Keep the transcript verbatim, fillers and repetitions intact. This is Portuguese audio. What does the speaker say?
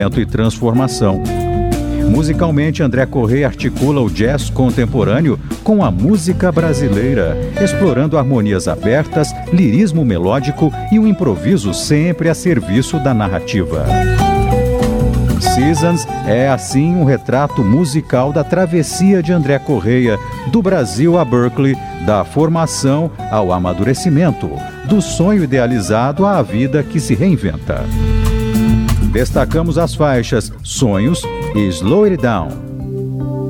e transformação. Musicalmente, André Correia articula o jazz contemporâneo com a música brasileira, explorando harmonias abertas, lirismo melódico e um improviso sempre a serviço da narrativa. Seasons é, assim, um retrato musical da travessia de André Correia, do Brasil a Berklee, da formação ao amadurecimento, do sonho idealizado à vida que se reinventa. Destacamos as faixas Sonhos e Slow It Down.